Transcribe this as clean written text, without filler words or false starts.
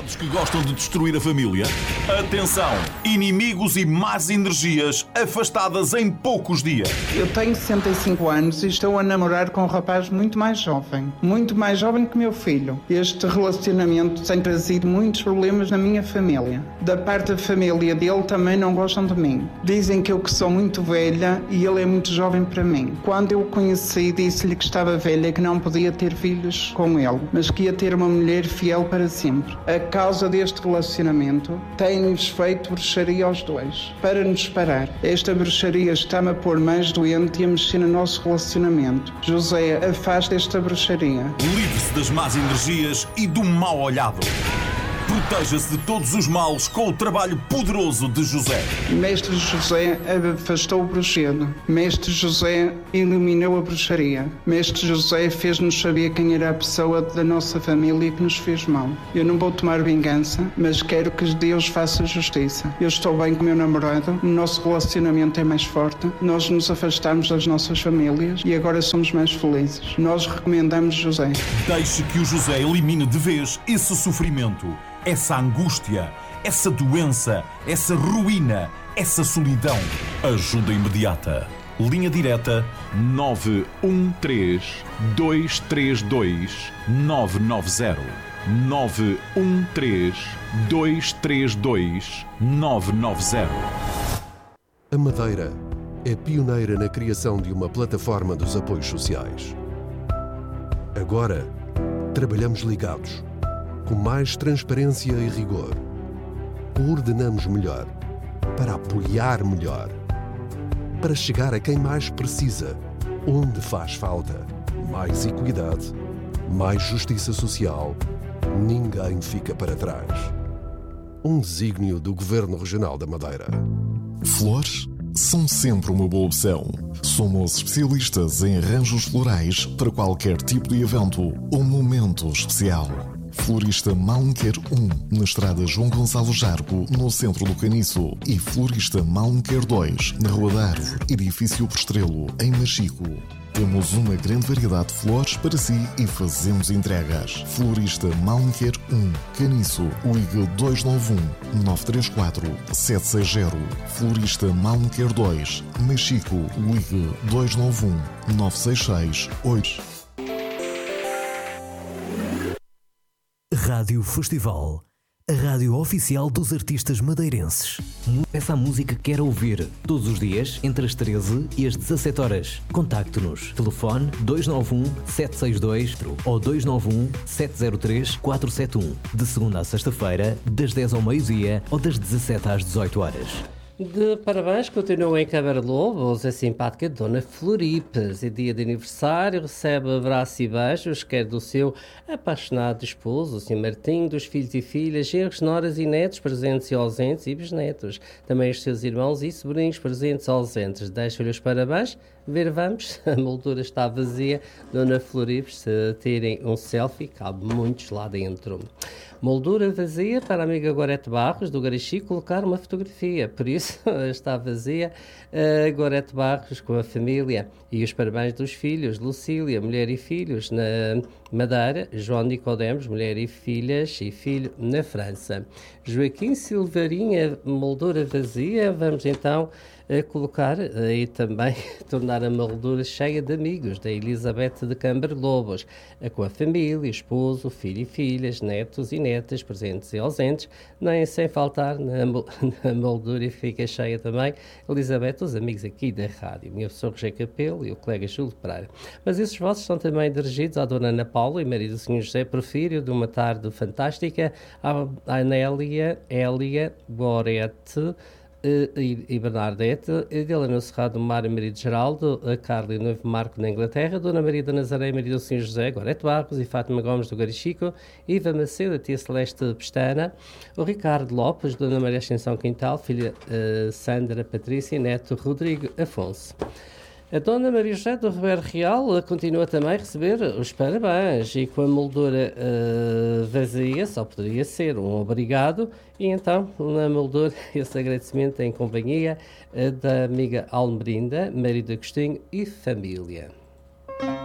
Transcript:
namorados que gostam de destruir a família? Atenção! Inimigos e más energias afastadas em poucos dias. Eu tenho 65 anos e estou a namorar com um rapaz muito mais jovem que meu filho. Este relacionamento tem trazido muitos problemas na minha família. Da parte da família dele também não gostam de mim. Dizem que eu que sou muito velha e ele é muito jovem para mim. Quando eu o conheci, disse-lhe que estava velha e que não podia ter filhos com ele, mas que ia ter uma mulher fiel para sempre. A causa deste relacionamento tem-nos feito bruxaria aos dois, para nos separar. Esta bruxaria está-me a pôr mais doente e a mexer no nosso relacionamento. José, afasta esta bruxaria. Livre-se das más energias e do mal olhado. Proteja-se de todos os males com o trabalho poderoso de José. Mestre José afastou o bruxedo. Mestre José eliminou a bruxaria. Mestre José fez-nos saber quem era a pessoa da nossa família que nos fez mal. Eu não vou tomar vingança, mas quero que Deus faça justiça. Eu estou bem com o meu namorado, o nosso relacionamento é mais forte, nós nos afastamos das nossas famílias e agora somos mais felizes. Nós recomendamos José. Deixe que o José elimine de vez esse sofrimento, essa angústia, essa doença, essa ruína, essa solidão. Ajuda imediata. Linha direta 913-232-990. 913-232-990. A Madeira é pioneira na criação de uma plataforma dos apoios sociais. Agora, trabalhamos ligados, com mais transparência e rigor. Coordenamos melhor, para apoiar melhor, para chegar a quem mais precisa, onde faz falta. Mais equidade, mais justiça social, ninguém fica para trás. Um desígnio do Governo Regional da Madeira. Flores são sempre uma boa opção. Somos especialistas em arranjos florais para qualquer tipo de evento ou momento especial. Florista Malmequer 1, na estrada João Gonçalo Jargo, no centro do Caniço. E Florista Malmequer 2, na Rua da Árvore, edifício Postrelo, em Machico. Temos uma grande variedade de flores para si e fazemos entregas. Florista Malmequer 1, Caniço, ligue 291-934-760. Florista Malmequer 2, Machico, ligue 291-966-8. Rádio Festival, a rádio oficial dos artistas madeirenses. Essa música que quer ouvir todos os dias entre as 13 e as 17 horas. Contacte-nos. Telefone 291-762 ou 291-703-471. De segunda a sexta-feira, das 10 ao meio-dia ou das 17 às 18 horas. De parabéns, continua em Câmara Lobos, a simpática Dona Floripes. É dia de aniversário, recebe abraços e beijos, quer do seu apaixonado esposo, o Sr. Martinho, dos filhos e filhas, genros, noras e netos, presentes e ausentes, e bisnetos. Também os seus irmãos e sobrinhos, presentes e ausentes. Deixo-lhe os parabéns. Ver, vamos, a moldura está vazia. Dona Floripes, se tirem um selfie, cabe muitos lá dentro. Moldura vazia para a amiga Gorete Barros, do Garixi, colocar uma fotografia. Por isso, está vazia a Gorete Barros com a família. E os parabéns dos filhos, Lucília, mulher e filhos na Madeira, João Nicodemos, mulher e filhas e filho na França. Joaquim Silvarinha, moldura vazia. Vamos então colocar e também tornar a moldura cheia de amigos da Elizabeth de Câmara Lobos, com a família, esposo, filho e filhas, netos e netas, presentes e ausentes, nem sem faltar na moldura e fica cheia também Elizabeth, os amigos aqui da rádio, minha professor Rogério Capelo e o colega Júlio Pereira. Mas esses votos são também dirigidos à Dona Ana Paula e marido do Sr. José Porfírio, de uma tarde fantástica, à Anélia, Hélia, Gorete e Bernadette, a Helena Serrado Mário, marido de Geraldo, a Carla e o noivo Marco na Inglaterra, Dona Maria da Nazaré, marido do Sr. José, Gorete Barros e Fátima Gomes do Garichico, Iva Macedo, a tia Celeste Pestana, o Ricardo Lopes, Dona Maria Ascensão Quintal, filha Sandra Patrícia e neto Rodrigo Afonso. A Dona Maria José do Ribeiro Real continua também a receber os parabéns e com a moldura vazia só poderia ser um obrigado e então na moldura esse agradecimento em companhia da amiga Almerinda, marido Agostinho e família.